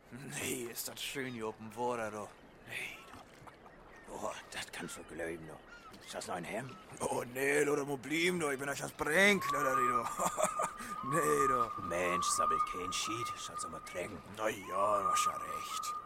Nee, ist das schön hier oben Water, du. Nee, Oh, das kannst du glauben, du. Ist das noch ein Hemd? Oh, nee, du, muss bleiben, du. Ich bin euch das Brink, du. Nee, du. Mensch, sabbelt kein Schied. Schaut's mal trinken. Na ja, du hast ja recht.